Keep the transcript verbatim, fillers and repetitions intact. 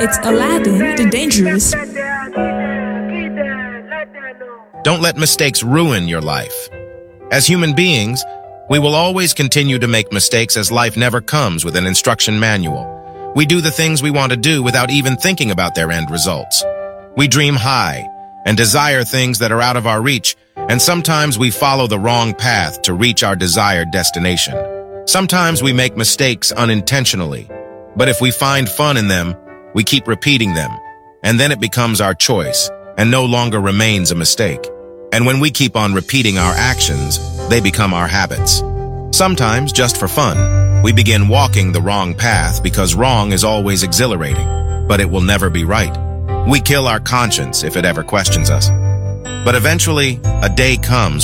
It's Aladdin the Dangerous. Don't let mistakes ruin your life. As human beings, we will always continue to make mistakes as life never comes with an instruction manual. We do the things we want to do without even thinking about their end results. We dream high and desire things that are out of our reach, and sometimes we follow the wrong path to reach our desired destination. Sometimes we make mistakes unintentionally, but if we find fun in them, we keep repeating them, and then it becomes our choice and no longer remains a mistake. And when we keep on repeating our actions, they become our habits. Sometimes, just for fun, we begin walking the wrong path because wrong is always exhilarating, but it will never be right. We kill our conscience if it ever questions us. But eventually, a day comes